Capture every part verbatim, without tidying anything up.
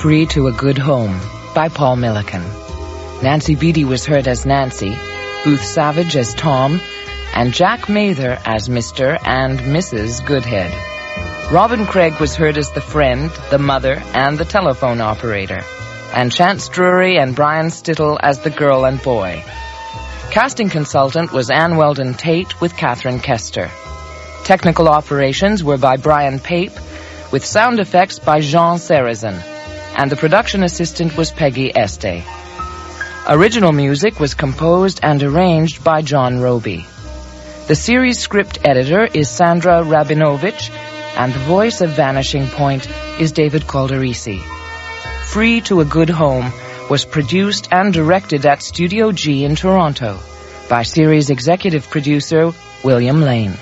Free to a Good Home by Paul Milliken. Nancy Beattie was heard as Nancy, Booth Savage as Tom, and Jack Mather as Mister and Missus Goodhead. Robin Craig was heard as the friend, the mother, and the telephone operator, and Chance Drury and Brian Stittle as the girl and boy. Casting consultant was Ann Weldon Tate with Catherine Kester. Technical operations were by Brian Pape, with sound effects by Jean Sarrazin, and the production assistant was Peggy Este. Original music was composed and arranged by John Roby. The series script editor is Sandra Rabinovich, and the voice of Vanishing Point is David Calderisi. Free to a Good Home was produced and directed at Studio G in Toronto by series executive producer William Lane.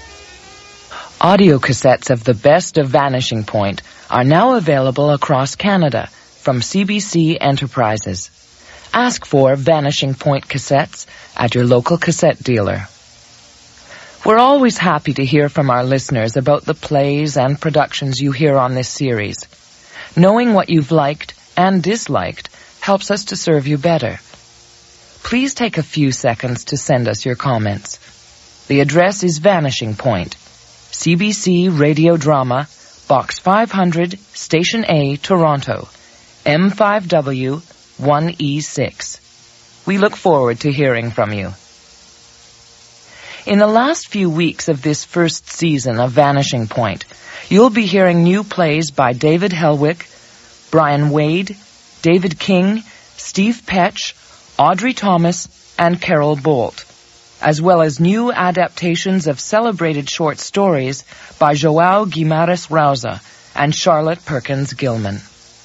Audio cassettes of the best of Vanishing Point are now available across Canada from C B C Enterprises. Ask for Vanishing Point cassettes at your local cassette dealer. We're always happy to hear from our listeners about the plays and productions you hear on this series. Knowing what you've liked and disliked helps us to serve you better. Please take a few seconds to send us your comments. The address is Vanishing Point, C B C Radio Drama, Box five hundred, Station A, Toronto, M five W one E six. We look forward to hearing from you. In the last few weeks of this first season of Vanishing Point, you'll be hearing new plays by David Helwick, Brian Wade, David King, Steve Petch, Audrey Thomas, and Carol Bolt, as well as new adaptations of celebrated short stories by Joao Guimarães Rauza and Charlotte Perkins Gilman.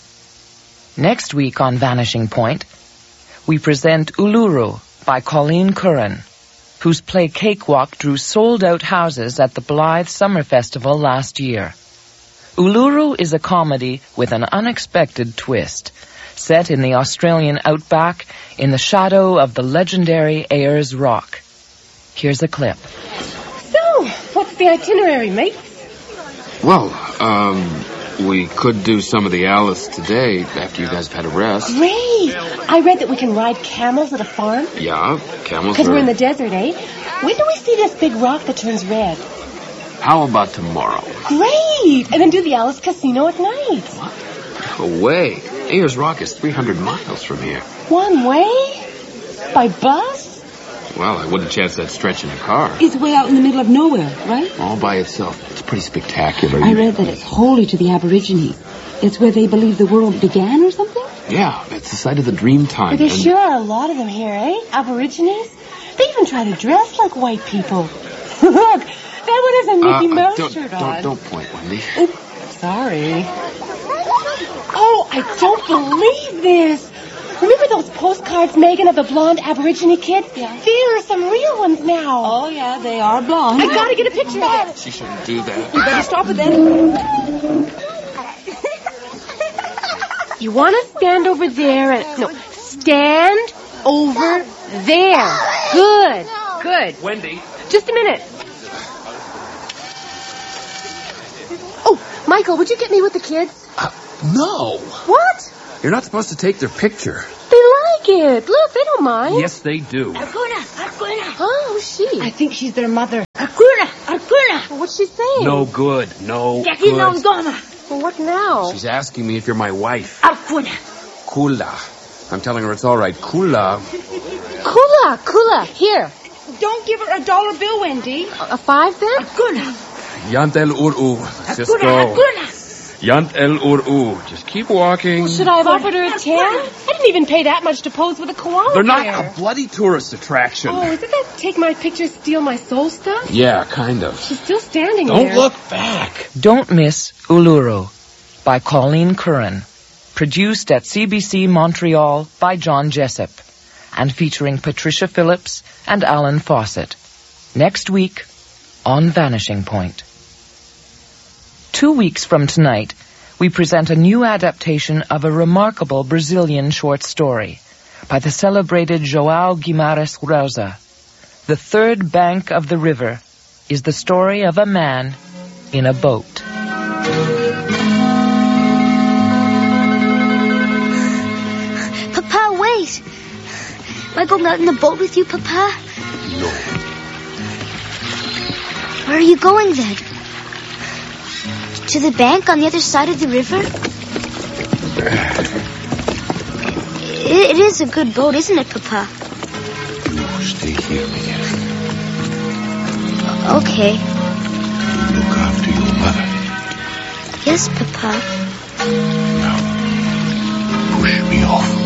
Next week on Vanishing Point, we present Uluru by Colleen Curran, whose play Cakewalk drew sold-out houses at the Blythe Summer Festival last year. Uluru is a comedy with an unexpected twist, set in the Australian outback in the shadow of the legendary Ayers Rock. Here's a clip. So, what's the itinerary, mate? Well, um, we could do some of the Alice today after you guys have had a rest. Great! I read that we can ride camels at a farm. Yeah, camels Because are... we're in the desert, eh? When do we see this big rock that turns red? How about tomorrow? Great! And then do the Alice Casino at night. What? No way. Ayers Rock is three hundred miles from here. One way? By bus? Well, I wouldn't chance that stretch in a car. It's way out in the middle of nowhere, right? All by itself. It's pretty spectacular. I read that it's holy to the Aborigines. It's where they believe the world began or something? Yeah, it's the site of the dream time. But there and... sure are a lot of them here, eh? Aborigines? They even try to dress like white people. Look, that one has a Mickey uh, Mouse don't, shirt don't, on. Don't point, Wendy. Oops, sorry. Oh, I don't believe this. Remember those postcards, Megan, of the blonde Aborigine kid? Yeah. There are some real ones now. Oh, yeah, they are blonde. I gotta get a picture of it. She shouldn't do that. You better stop it then. You want to stand over there and... No, stand over there. Good, good. Wendy. Just a minute. Oh, Michael, would you get me with the kids? Uh, no. What? You're not supposed to take their picture. They like it. Look, they don't mind. Yes, they do. Arcuna, Arcuna. Oh, who's she? I think she's their mother. Arcuna, Arcuna. Well, what's she saying? No good. No De aquí good. no toma. Well, what now? She's asking me if you're my wife. Arcuna. Kula. I'm telling her it's all right. Kula. Kula, Kula, here. Don't give her a dollar bill, Wendy. A, a five then? Arcuna. Yant el uru. Let's just Arcuna, go. Arcuna. Yant el uru. Just keep walking. Should I have offered her a ten? I didn't even pay that much to pose with a koala They're not bear. a bloody tourist attraction. Oh, is it that take my picture, steal my soul stuff? Yeah, kind of. She's still standing Don't there. look back. Don't miss Uluru by Colleen Curran, produced at C B C Montreal by John Jessup, and featuring Patricia Phillips and Alan Fawcett. Next week on Vanishing Point. Two weeks from tonight, we present a new adaptation of a remarkable Brazilian short story by the celebrated Joao Guimarães Rauza. The Third Bank of the River is the story of a man in a boat. I go out in the boat with you, Papa? No. Where are you going then? To the bank on the other side of the river? It, it is a good boat, isn't it, Papa? You stay here, Miguel. Okay. You look after your mother. Yes, Papa. Now, push me off.